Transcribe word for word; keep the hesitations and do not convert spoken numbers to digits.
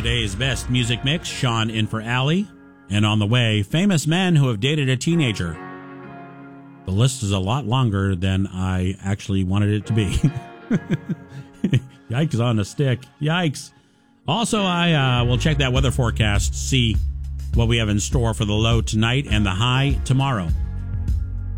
today's best music mix, Sean in for Allie. And on the way, famous men who have dated a teenager. The list is a lot longer than I actually wanted it to be. Yikes on a stick. Yikes. Also, I uh, will check that weather forecast, see what we have in store for the low tonight and the high tomorrow.